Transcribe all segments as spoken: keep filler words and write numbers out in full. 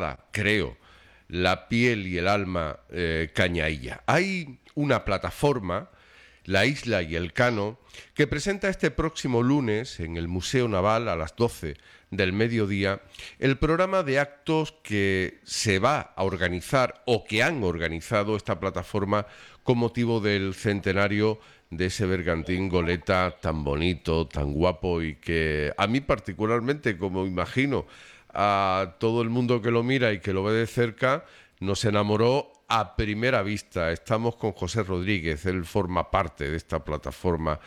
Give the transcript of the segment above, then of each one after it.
toda, creo, la piel y el alma eh, cañailla. Hay una plataforma, La Isla y el Cano, que presenta este próximo lunes en el Museo Naval a las doce del mediodía el programa de actos que se va a organizar o que han organizado esta plataforma con motivo del centenario de ese bergantín goleta tan bonito, tan guapo y que a mí particularmente, como imagino a todo el mundo que lo mira y que lo ve de cerca, nos enamoró a primera vista. Estamos con José Rodríguez, él forma parte de esta plataforma.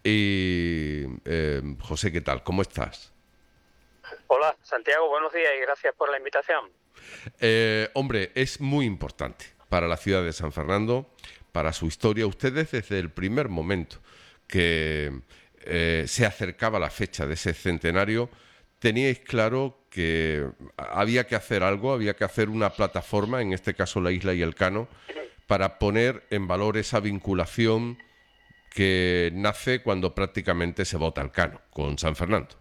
Y eh, José, ¿qué tal? ¿Cómo estás? Hola, Santiago, buenos días y gracias por la invitación. Eh, hombre, es muy importante para la ciudad de San Fernando, para su historia. Ustedes desde el primer momento que eh, se acercaba la fecha de ese centenario, teníais claro que había que hacer algo, había que hacer una plataforma, en este caso La Isla y el Cano, para poner en valor esa vinculación que nace cuando prácticamente se vota el Cano con San Fernando.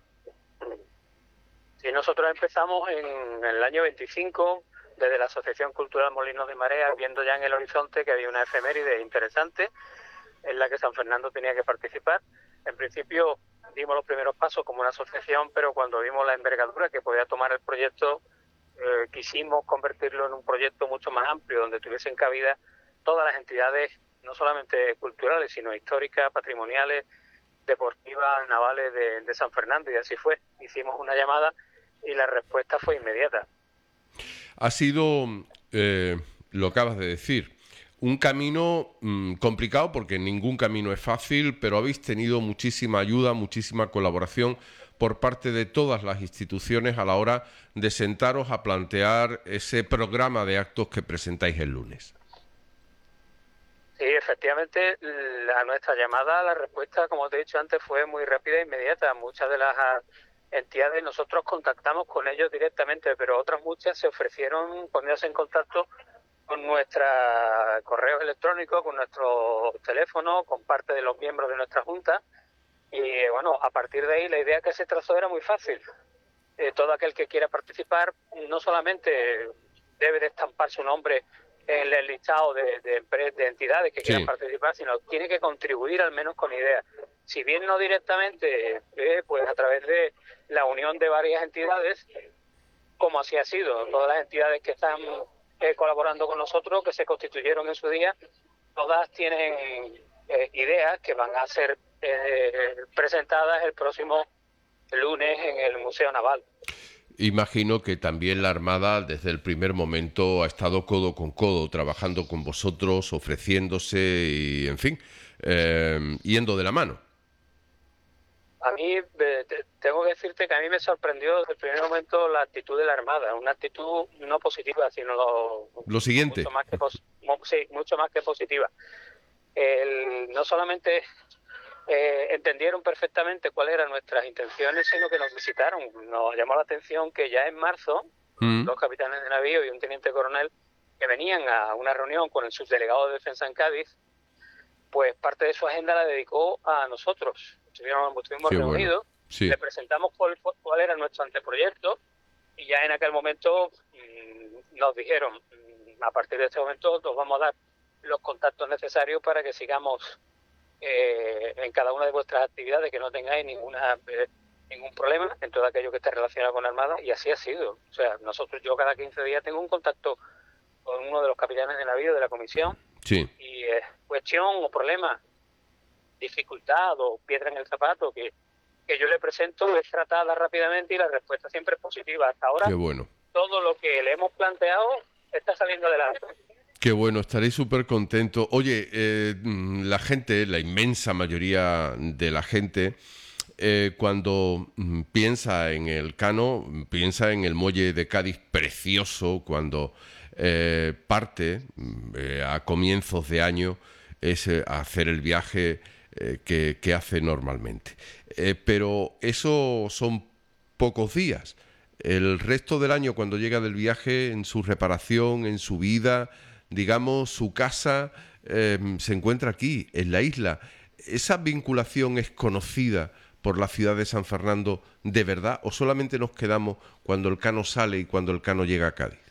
Sí, nosotros empezamos en el año veinticinco, desde la Asociación Cultural Molinos de Marea, viendo ya en el horizonte que había una efeméride interesante en la que San Fernando tenía que participar. En principio dimos los primeros pasos como una asociación, pero cuando vimos la envergadura que podía tomar el proyecto, eh, quisimos convertirlo en un proyecto mucho más amplio, donde tuviesen cabida todas las entidades, no solamente culturales, sino históricas, patrimoniales, deportivas, navales de, de San Fernando, y así fue. Hicimos una llamada y la respuesta fue inmediata. Ha sido, eh, lo acabas de decir, un camino mmm, complicado, porque ningún camino es fácil, pero habéis tenido muchísima ayuda, muchísima colaboración por parte de todas las instituciones a la hora de sentaros a plantear ese programa de actos que presentáis el lunes. Sí, efectivamente, a nuestra llamada, la respuesta, como te he dicho antes, fue muy rápida e inmediata. Muchas de las entidades, nosotros contactamos con ellos directamente, pero otras muchas se ofrecieron ponerse en contacto con nuestros correos electrónicos, con nuestro teléfono, con parte de los miembros de nuestra junta. Y bueno, a partir de ahí la idea que se trazó era muy fácil. Eh, todo aquel que quiera participar no solamente debe de estampar su nombre en el listado de, de, de entidades que quieran sí. participar, sino tiene que contribuir al menos con ideas. Si bien no directamente, eh, pues a través de la unión de varias entidades, como así ha sido, todas las entidades que están eh, colaborando con nosotros, que se constituyeron en su día, todas tienen eh, ideas que van a ser eh, presentadas el próximo lunes en el Museo Naval. Imagino que también la Armada desde el primer momento ha estado codo con codo, trabajando con vosotros, ofreciéndose y, en fin, eh, yendo de la mano. A mí, eh, tengo que decirte que a mí me sorprendió desde el primer momento la actitud de la Armada, una actitud no positiva, sino lo, lo siguiente. Mucho más que, pos, sí, mucho más que positiva. El, no solamente eh, entendieron perfectamente cuáles eran nuestras intenciones, sino que nos visitaron. Nos llamó la atención que ya en marzo, mm. dos capitanes de navío y un teniente coronel que venían a una reunión con el subdelegado de defensa en Cádiz, pues parte de su agenda la dedicó a nosotros. Estuvimos, estuvimos reunidos, bueno. sí. le presentamos cuál, cuál era nuestro anteproyecto y ya en aquel momento mmm, nos dijeron, mmm, a partir de este momento nos vamos a dar los contactos necesarios para que sigamos eh, en cada una de vuestras actividades, que no tengáis ninguna eh, ningún problema en todo aquello que esté relacionado con la Armada, y así ha sido. O sea, nosotros, yo cada quince días tengo un contacto con uno de los capitanes de navío de la comisión, sí. y eh, cuestión o problema, dificultad o piedra en el zapato que, que yo le presento es tratada rápidamente y la respuesta siempre es positiva. Hasta ahora, qué bueno. Todo lo que le hemos planteado está saliendo adelante. Qué bueno, estaréis súper contentos. Oye, eh, la gente, la inmensa mayoría de la gente, eh, cuando mm, piensa en el Cano, piensa en el muelle de Cádiz precioso, cuando eh, parte eh, a comienzos de año es eh, hacer el viaje eh, que, que hace normalmente. Eh, pero eso son pocos días. El resto del año, cuando llega del viaje, en su reparación, en su vida, digamos, su casa eh, se encuentra aquí, en la isla. ¿Esa vinculación es conocida por la ciudad de San Fernando de verdad, o solamente nos quedamos cuando el Cano sale y cuando el Cano llega a Cádiz?